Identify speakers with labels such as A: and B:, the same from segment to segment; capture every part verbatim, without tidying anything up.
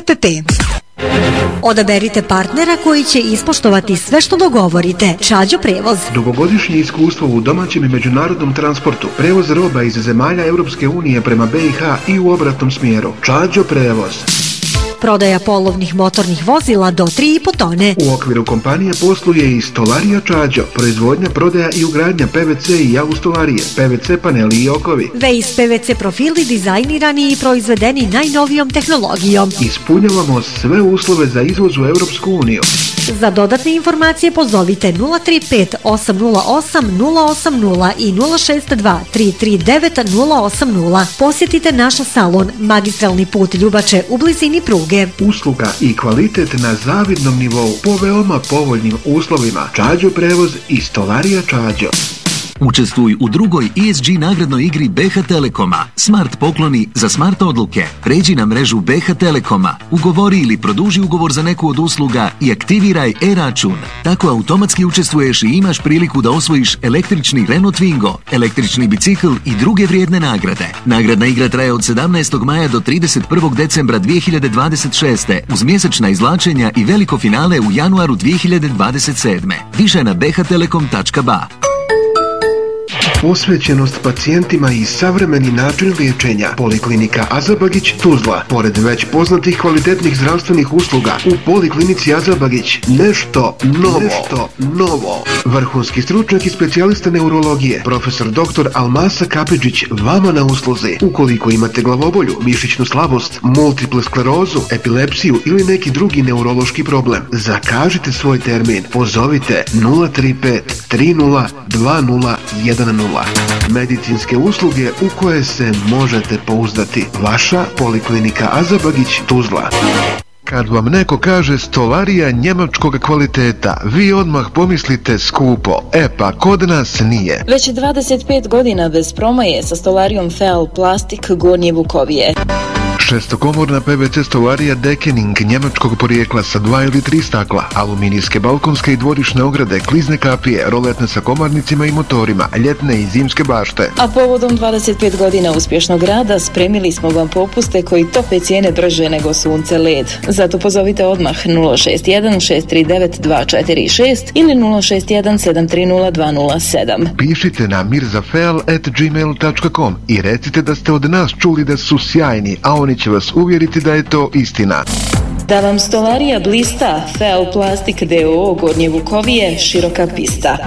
A: P P. Odaberite partnera koji će ispoštovati sve što dogovorite. Čađo prevoz.
B: Dugogodišnje iskustvo u domaćem i međunarodnom transportu, prevoz roba iz zemalja Europske unije prema B i H i u obratnom smjeru. Čađo prevoz.
A: Prodaja polovnih motornih vozila do tri i po tone.
B: U okviru kompanije posluje i Stolarija Čađo, proizvodnja, prodaja i ugradnja P V C i jaustolarije, P V C paneli i okovi.
A: Vejs P V C profili dizajnirani i proizvedeni najnovijom tehnologijom.
B: Ispunjavamo sve uslove za izvoz u Europsku uniju.
A: Za dodatne informacije pozovite nula tri pet osam nula osam nula osam nula i nula šest dva tri tri devet nula osam nula. Posjetite naš salon Magistralni put Ljubače u blizini pruge.
B: Usluga i kvalitet na zavidnom nivou po veoma povoljnim uslovima. Čađo prevoz i Stolarija Čađo.
C: Učestvuj u drugoj E S G nagradnoj igri B H Telekoma. Smart pokloni za smart odluke. Pređi na mrežu B H Telekoma, ugovori ili produži ugovor za neku od usluga i aktiviraj e-račun. Tako automatski učestvuješ i imaš priliku da osvojiš električni Renault Twingo, električni bicikl i druge vrijedne nagrade. Nagradna igra traje od sedamnaestog maja do trideset prvog decembra dvije hiljade dvadeset šeste uz mjesečna izvlačenja i veliko finale u januaru dvije hiljade dvadeset sedme. Više na b h telekom tačka b a.
B: Posvećenost pacijentima i savremeni način liječenja. Poliklinika Azabagić Tuzla. Pored već poznatih kvalitetnih zdravstvenih usluga, u Poliklinici Azabagić nešto novo. Nešto novo. Vrhunski stručnjak i specijalista neurologije, profesor doktor Almasa Kapidžić, vama na usluzi. Ukoliko imate glavobolju, mišićnu slabost, multiple sklerozu, epilepsiju ili neki drugi neurološki problem, zakažite svoj termin. Pozovite nula tri pet tri nula dva nula jedan nula. Medicinske usluge u koje se možete pouzdati. Vaša Poliklinika Azabagić Tuzla. Kad vam neko kaže stolarija njemačkog kvaliteta, vi odmah pomislite skupo. E pa, kod nas nije.
D: Već dvadeset pet godina bez promaje sa stolarijom Feal Plastik Gornje Vukovije.
B: Šestokomorna P V C stolarija Dekening njemačkog porijekla sa dva ili tri stakla, aluminijske balkonske i dvorišne ograde, klizne kapije, roletne sa komarnicima i motorima, ljetne i zimske bašte.
D: A povodom dvadeset pet godina uspješnog rada spremili smo vam popuste koji tope cijene brže nego sunce led. Zato pozovite odmah nula šest jedan šest tri devet dva četiri šest ili nula šest jedan sedam tri nula dva nula sedam.
B: Pišite na mirzafeal at gmail tačka com i recite da ste od nas čuli da su sjajni, a oni će vas uvjeriti da je to istina.
D: Da vam stolarija blista, Feal Plastik d o o Gornje Vukovije, široka pista.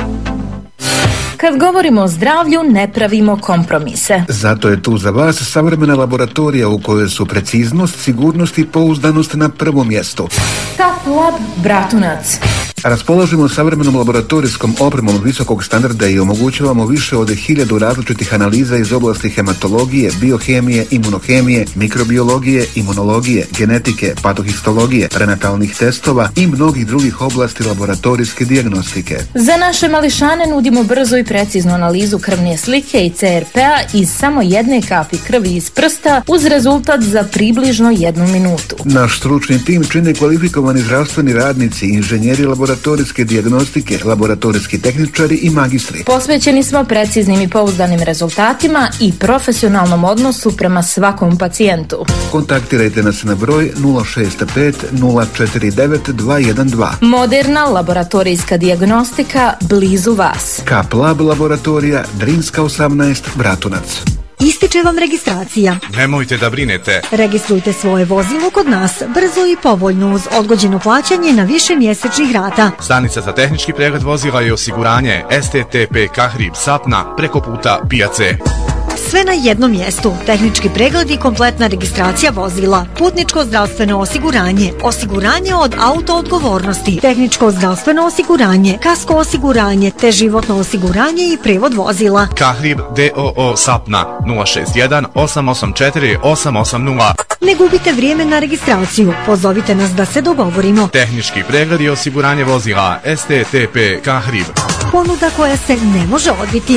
E: Kad govorimo o zdravlju, ne pravimo kompromise.
F: Zato je tu za vas savremena laboratorija u kojoj su preciznost, sigurnost i pouzdanost na prvom mjestu.
E: Kap Lab Bratunac.
F: Raspolažemo savremenom laboratorijskom opremom visokog standarda i omogućavamo više od hiljadu različitih analiza iz oblasti hematologije, biohemije, imunohemije, mikrobiologije, imunologije, genetike, patohistologije, prenatalnih testova i mnogih drugih oblasti laboratorijske dijagnostike.
E: Za naše mališane nudimo brzo i preciznu analizu krvne slike i C R P-a iz samo jedne kapi krvi iz prsta uz rezultat za približno jednu minutu.
F: Naš stručni tim čine kvalifikovani zdravstveni radnici, inženjeri laboratorijske dijagnostike, laboratorijski tehničari i magistri.
E: Posvećeni smo preciznim i pouzdanim rezultatima i profesionalnom odnosu prema svakom pacijentu.
F: Kontaktirajte nas na broj nula šest pet nula četiri devet dva jedan dva.
E: Moderna laboratorijska dijagnostika blizu vas.
F: Kap Lab laboratorija Drinska osamnaest Bratunac.
A: Ističe vam registracija.
G: Nemojte da brinete.
A: Registrujte svoje vozilo kod nas brzo i povoljno uz odgođeno plaćanje na više mjesečnih rata.
G: Stanica za tehnički pregled vozila i osiguranje S T T P Kahrib Sapna preko puta pijace.
A: Sve na jednom mjestu. Tehnički pregled i kompletna registracija vozila. Putničko zdravstveno osiguranje. Osiguranje od auto odgovornosti. Tehničko zdravstveno osiguranje. Kasko osiguranje. Te životno osiguranje i prevod vozila.
G: Kahrib d o o Sapna nula šest jedan osam osam četiri osam osam nula.
A: Ne gubite vrijeme na registraciju. Pozovite nas da se dogovorimo.
G: Tehnički pregled i osiguranje vozila S T T P Kahrib.
A: Ponuda koja se ne može odbiti.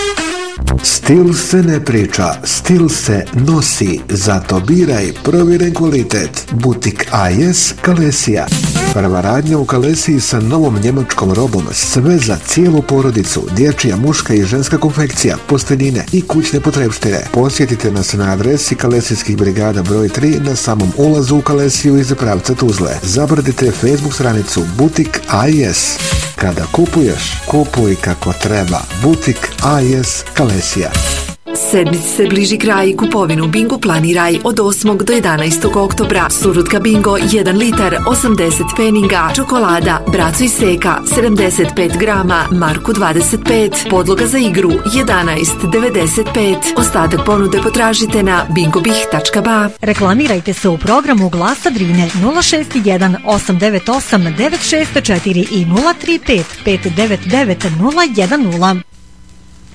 H: Stil se ne priča, stil se nosi, zato biraj provjeren kvalitet. Butik A S Kalesija. Prva radnja u Kalesiji sa novom njemačkom robom, sve za cijelu porodicu, dječja, muška i ženska konfekcija, posteljine i kućne potrepštine. Posjetite nas na adresi Kalesijskih brigada broj tri na samom ulazu u Kalesiju iz pravca Tuzle. Zabradite Facebook stranicu Butik A I S. Kada kupuješ, kupuj kako treba. Butik A I S Kalesija.
I: Sedmici se bliži kraj, kupovinu Bingo planiraj od osmog do jedanaestog oktobra. Surutka Bingo jedan litar, osamdeset pfeninga, čokolada Braco i Seka sedamdeset pet grama, Marku dvadeset pet, podloga za igru jedanaest devedeset pet. Ostatak ponude potražite na bingobih tačka ba.
A: Reklamirajte se u programu Glasa Drine nula šest jedan osam devet osam devet šest četiri i nula tri pet pet devet devet nula jedan nula.